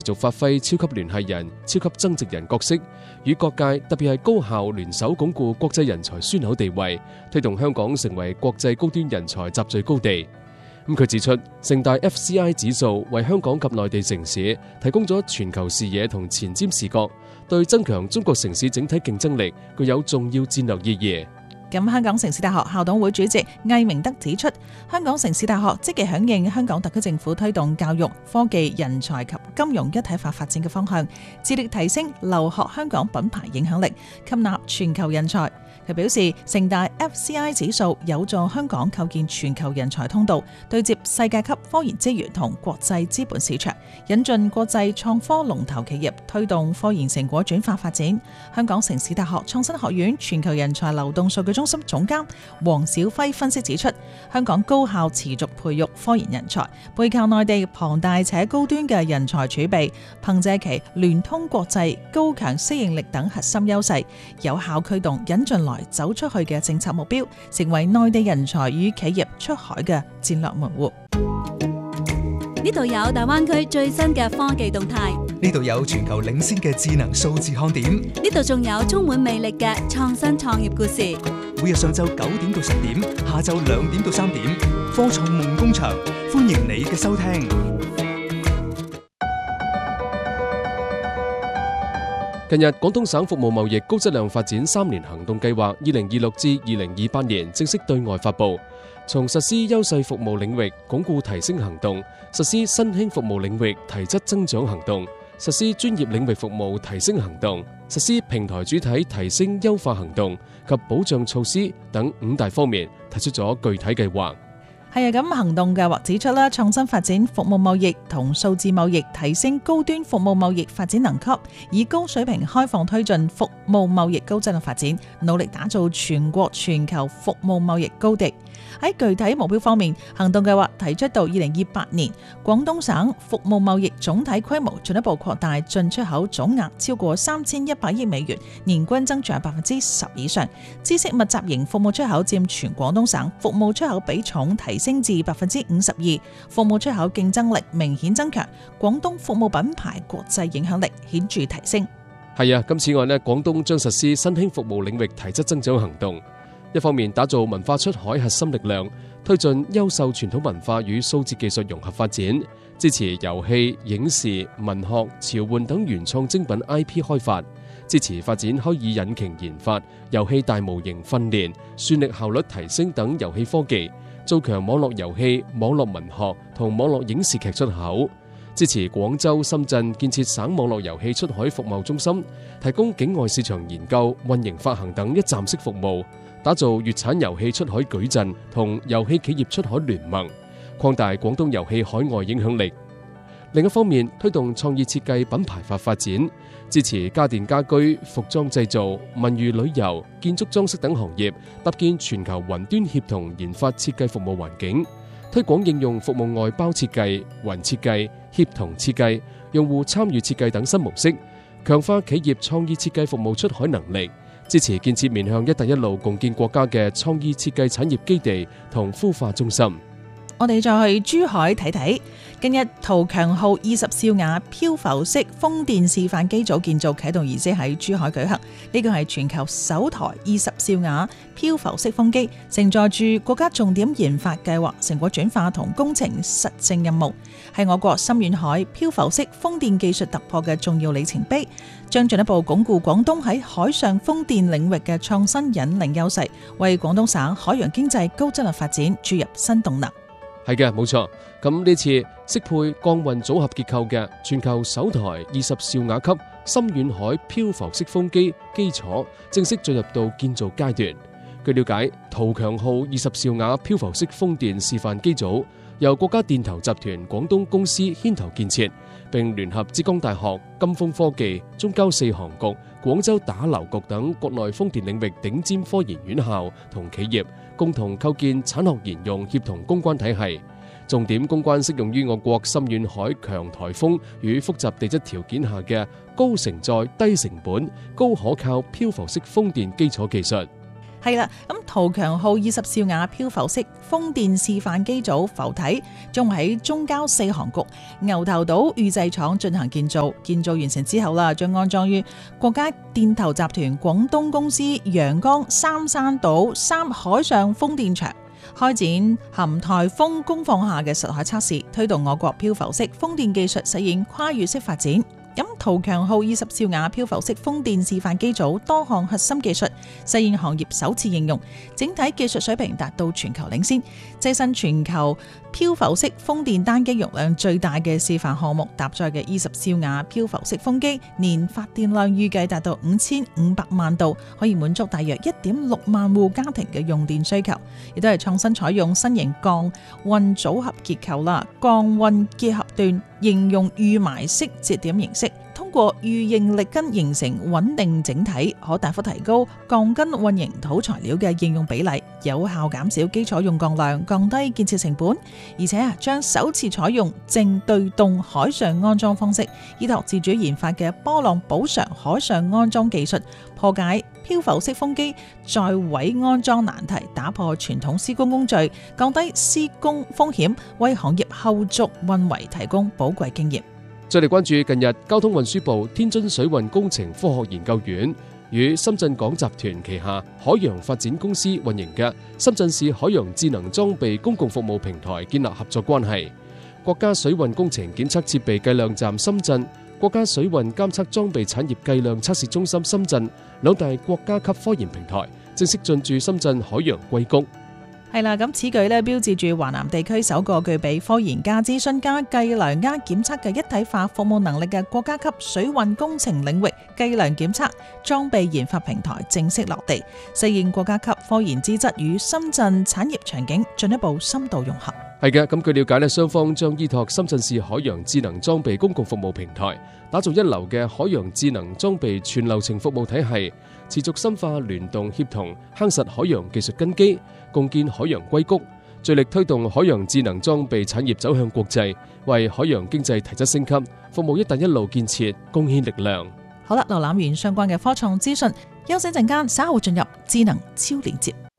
續發揮超級聯繫人、超級增值人角色，與各界特別係高校聯手鞏固國際人才樞紐地位，推動香港成為國際高端人才集聚高地。佢指出，城大 FCI 指數為香港及內地城市提供咗全球視野同前瞻視角，對增強中國城市整體競爭力具有重要戰略意義。 咁香港城市大學校董會主席魏明德指出，香港城市大學積極響應香港特區政府推動教育、科技、人才及金融一體化發展嘅方向，致力提升留學香港品牌影響力，吸納全球人才。佢表示，城大 FCI 指數有助香港構建全球人才通道，對接世界級科研資源同國際資本市場，引進國際創科龍頭企業，推動科研成果轉化發展。香港城市大學創新學院全球人才流動數據中心總監黃小輝分析指出，香港高校持續培育科研人才，背靠內地龐大且高端嘅人才儲備，憑借其聯通國際、高強適應力等核心優勢，有效驅動引進來走出去嘅政策目標，成為內地人才與企業出海嘅戰略門戶。 呢度有大灣區最新嘅科技動態， 呢度有全球領先嘅智能數字看點， 呢度仲有充滿魅力嘅創新創業故事。 每日上晝9點到10點，下晝2點到3點，科創夢工場，歡迎你嘅收聽。 近日，廣東省服務貿易高質量發展3年行動計劃2026至2028年正式對外發布，從實施優勢服務領域鞏固提升行動，實施新興服務領域提質增長行動，實施專業領域服務提升行動，實施平台主體提升優化行動及保障措施等5大方面，提出咗具體計劃。 係啊，咁行動計劃指出啦，創新發展服務貿易同數字貿易，提升高端服務貿易發展能級，以高水平開放推進服務貿易高質量發展，努力打造全國全球服務貿易高地。喺具體目標方面，行動計劃提出到2028年，廣東省服務貿易總體規模進一步擴大，進出口總額超過3100億美元，年均增長10%以上。知識密集型服務出口佔全廣東省服務出口比重提升至52%，服務出口競爭力明顯增強，廣東服務品牌國際影響力顯著提升。 係啊，此外廣東將實施新興服務領域提質增長行動。一方面打造文化出海核心力量，推進優秀傳統文化與數字技術融合發展，支持遊戲、影視、文學、潮玩等原創精品 IP 開發，支持發展虛擬引擎研發、遊戲大模型訓練、算力效率提升等遊戲科技，做強網絡遊戲、網絡文學同網絡影視劇出口，支持廣州、深圳建設省網絡遊戲出海服務中心，提供境外市場研究、運營發行等一站式服務，打造粵產遊戲出海矩陣同遊戲企業出海聯盟，擴大廣東遊戲海外影響力。另一方面，推動創意設計品牌化發展，支持家電家居、服裝製造、文娛旅遊、建築裝飾等行業搭建全球雲端協同研發設計服務環境，推廣應用服務外包設計、雲設計、協同設計、用戶參與設計等新模式，強化企業創意設計服務出海能力，支持建設面向一帶一路共建國家嘅創意設計產業基地同孵化中心。 我哋再去珠海睇睇，近日圖強號20兆瓦漂浮式風電示範機組建造啟動儀式喺珠海舉行。呢個係全球首台20兆瓦漂浮式風機，承載住國家重點研發計劃成果轉化同工程實證任務，係我國深遠海漂浮式風電技術突破嘅重要里程碑，將進一步鞏固廣東喺海上風電領域嘅創新引領優勢，為廣東省海洋經濟高質量發展注入新動能。 係嘅，冇錯。咁呢次適配鋼運組合結構嘅全球首台20兆瓦級深遠海漂浮式風機基礎正式進入到建造階段。據了解，圖強號20兆瓦漂浮式風電示範機組由國家電投集團廣東公司牽頭建設，並聯合浙江大學、金風科技、中交四航局、廣州打撈局等國內風電領域頂尖科研院校同企業，共同構建產學研用協同攻關體系，重點攻關適用於我國深遠海強颱風與複雜地質條件下嘅高承載、低成本、高可靠漂浮式風電基礎技術。 係啦，咁圖強號20兆瓦漂浮式風電示範機組浮體將會喺中交4航局牛頭島預製廠進行建造，建造完成之後啦，將安裝於國家電投集團廣東公司陽江三山島3海上風電場，開展含颱風功放下嘅實海測試，推動我國漂浮式風電技術實現跨越式發展。咁圖強號20兆瓦漂浮式風電示範機組多項核心技術實現行業首次應用，整體技術水平達到全球領先，躋身全球漂浮式風電單機容量最大嘅示範項目。搭載嘅20兆瓦漂浮式風機年發電量預計達到5500萬度，可以滿足大約1.6萬戶家庭嘅用電需求，亦都係創新採用新型降溫組合結構啦，降溫結合段應用預埋式節點形式，通過預應力根形成穩定整體，可大幅提高鋼筋混凝土材料嘅應用比例，有效減少基礎用鋼量，降低建設成本。而且將首次採用靜對動海上安裝方式，依託自主研發嘅波浪補償海上安裝技術，破解漂浮式風機在位安裝難題，打破傳統施工工序，降低施工風險，為行業後續運維提供寶貴經驗。 再嚟關注近日交通運輸部天津水運工程科學研究院與深圳港集團旗下海洋發展公司運營嘅深圳市海洋智能裝備公共服務平台建立合作關係。國家水運工程檢測設備計量站深圳、國家水運監測裝備產業計量測試中心深圳兩大國家級科研平台正式進駐深圳海洋硅谷。 係啦，咁此舉咧標誌住華南地區首個具備科研加諮詢加計量加檢測嘅一體化服務能力嘅國家級水運工程領域計量檢測裝備研發平台正式落地，實現國家級科研資質與深圳產業場景進一步深度融合。 係嘅，咁據了解咧，雙方將依託深圳市海洋智能裝備公共服務平台，打造一流嘅海洋智能裝備全流程服務體系，持續深化聯動協同，夯實海洋技術根基，共建海洋硅谷，致力推動海洋智能裝備產業走向國際，為海洋經濟提質升級、服務一帶一路建設貢獻力量。 好啦，瀏覽完相關嘅科創資訊，休息陣間，稍後進入智能超連接。